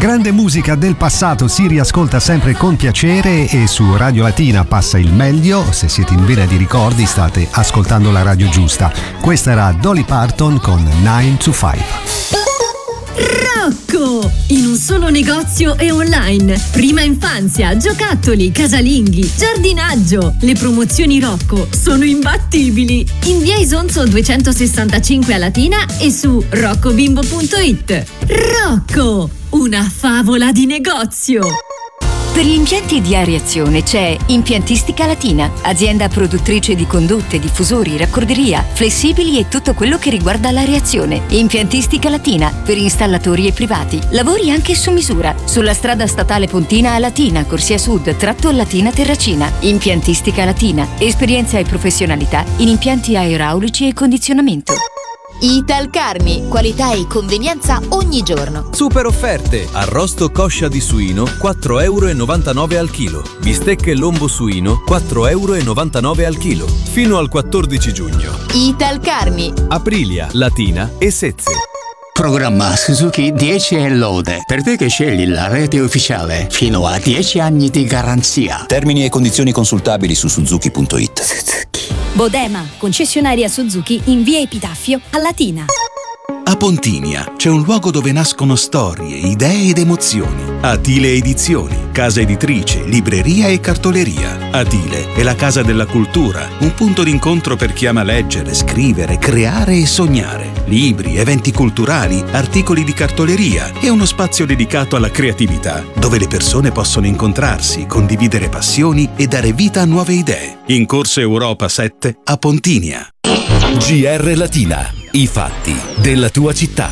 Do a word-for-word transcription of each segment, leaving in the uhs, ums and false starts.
Grande musica del passato si riascolta sempre con piacere e su Radio Latina passa il meglio. Se siete in vena di ricordi state ascoltando la radio giusta. Questa era Dolly Parton con nine to five. Rocco! In un solo negozio e online. Prima infanzia, giocattoli, casalinghi, giardinaggio. Le promozioni Rocco sono imbattibili. In via Isonzo duecentosessantacinque a Latina e su roccobimbo punto it. Rocco! Una favola di negozio! Per gli impianti di areazione c'è Impiantistica Latina, azienda produttrice di condotte, diffusori, raccorderia, flessibili e tutto quello che riguarda l'areazione. Impiantistica Latina, per installatori e privati. Lavori anche su misura. Sulla strada statale Pontina a Latina, Corsia Sud, tratto Latina Terracina. Impiantistica Latina, esperienza e professionalità in impianti aeraulici e condizionamento. Italcarni, qualità e convenienza ogni giorno. Super offerte: arrosto coscia di suino quattro virgola novantanove euro al chilo, bistecche lombo suino quattro virgola novantanove euro al chilo, fino al quattordici giugno. Italcarni, Aprilia, Latina e Sezze. Programma Suzuki dieci e lode. Per te che scegli la rete ufficiale, fino a dieci anni di garanzia. Termini e condizioni consultabili su suzuki punto it. Suzuki. Bodema, concessionaria Suzuki in via Epitaffio a Latina. A Pontinia c'è un luogo dove nascono storie, idee ed emozioni. Atile Edizioni, casa editrice, libreria e cartoleria. Atile è la casa della cultura, un punto d'incontro per chi ama leggere, scrivere, creare e sognare. Libri, eventi culturali, articoli di cartoleria e uno spazio dedicato alla creatività, dove le persone possono incontrarsi, condividere passioni e dare vita a nuove idee. In Corso Europa sette a Pontinia. G R Latina, i fatti della tua città.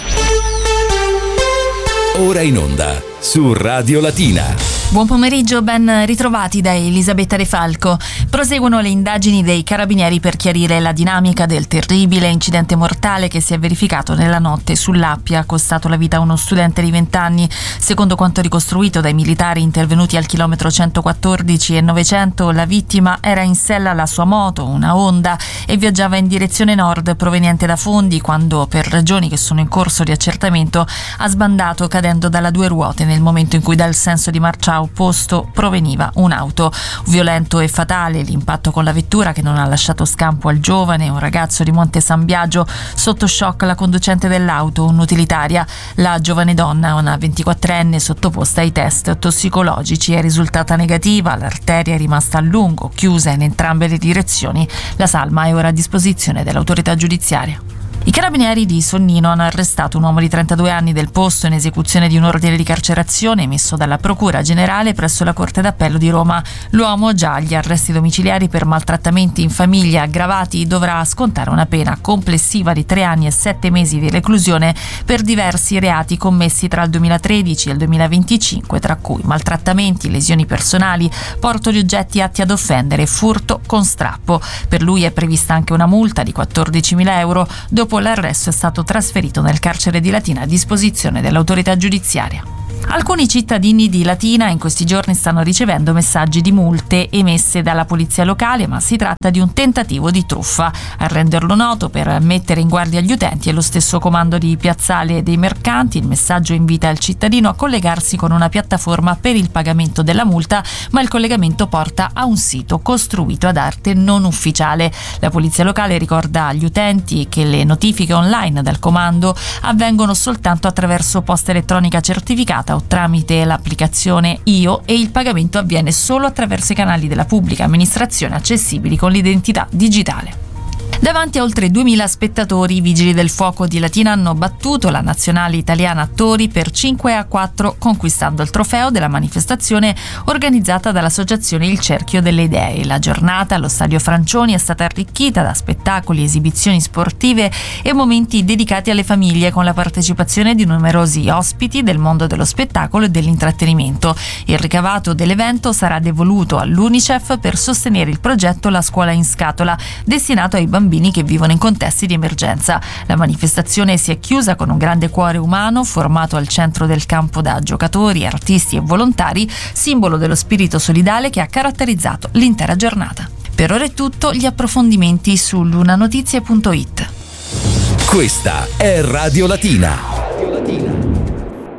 Ora in onda su Radio Latina. Buon pomeriggio, ben ritrovati da Elisabetta De Falco. Proseguono le indagini dei carabinieri per chiarire la dinamica del terribile incidente mortale che si è verificato nella notte sull'Appia, ha costato la vita a uno studente di venti anni. Secondo quanto ricostruito dai militari intervenuti al chilometro centoquattordici e novecento, la vittima era in sella alla sua moto, una Honda, e viaggiava in direzione nord proveniente da Fondi quando, per ragioni che sono in corso di accertamento, ha sbandato cadendo dalla due ruote nel momento in cui dal senso di marcia opposto proveniva un'auto. Violento e fatale l'impatto con la vettura che non ha lasciato scampo al giovane, un ragazzo di Monte San Biagio. Sotto shock la conducente dell'auto, un'utilitaria. La giovane donna, una ventiquattrenne sottoposta ai test tossicologici, è risultata negativa. L'arteria è rimasta a lungo chiusa in entrambe le direzioni. La salma è ora a disposizione dell'autorità giudiziaria. I carabinieri di Sonnino hanno arrestato un uomo di trentadue anni del posto in esecuzione di un ordine di carcerazione emesso dalla Procura Generale presso la Corte d'Appello di Roma. L'uomo, già agli arresti domiciliari per maltrattamenti in famiglia aggravati, dovrà scontare una pena complessiva di tre anni e sette mesi di reclusione per diversi reati commessi tra il duemilatredici e il duemilaventicinque, tra cui maltrattamenti, lesioni personali, porto di oggetti atti ad offendere e furto con strappo. Per lui è prevista anche una multa di quattordicimila euro. Dopo l'arresto è stato trasferito nel carcere di Latina a disposizione dell'autorità giudiziaria. Alcuni cittadini di Latina in questi giorni stanno ricevendo messaggi di multe emesse dalla polizia locale, ma si tratta di un tentativo di truffa. A renderlo noto, per mettere in guardia gli utenti, è lo stesso comando di Piazzale dei Mercanti. Il messaggio invita il cittadino a collegarsi con una piattaforma per il pagamento della multa, ma il collegamento porta a un sito costruito ad arte non ufficiale. La polizia locale ricorda agli utenti che le notifiche online dal comando avvengono soltanto attraverso posta elettronica certificata o tramite l'applicazione Io, e il pagamento avviene solo attraverso i canali della pubblica amministrazione accessibili con l'identità digitale. Davanti a oltre duemila spettatori, i Vigili del Fuoco di Latina hanno battuto la nazionale italiana attori per cinque a quattro, conquistando il trofeo della manifestazione organizzata dall'associazione Il Cerchio delle Idee. La giornata allo Stadio Francioni è stata arricchita da spettacoli, esibizioni sportive e momenti dedicati alle famiglie, con la partecipazione di numerosi ospiti del mondo dello spettacolo e dell'intrattenimento. Il ricavato dell'evento sarà devoluto all'UNICEF per sostenere il progetto La Scuola in Scatola, destinato ai bambini che vivono in contesti di emergenza. La manifestazione si è chiusa con un grande cuore umano formato al centro del campo da giocatori, artisti e volontari, simbolo dello spirito solidale che ha caratterizzato l'intera giornata. Per ora è tutto, gli approfondimenti su lunanotizie punto it. Questa è Radio Latina.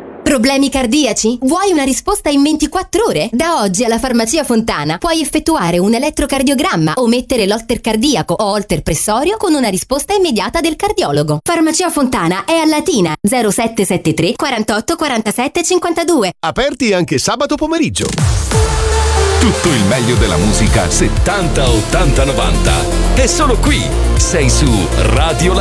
Problemi cardiaci? Vuoi una risposta in ventiquattro ore? Da oggi alla Farmacia Fontana puoi effettuare un elettrocardiogramma o mettere l'holter cardiaco o holter pressorio con una risposta immediata del cardiologo. Farmacia Fontana è a Latina zero sette sette tre quarantotto quarantasette cinquantadue. Aperti anche sabato pomeriggio. Tutto il meglio della musica settanta, ottanta, novanta. È solo qui. Sei su Radio Latina.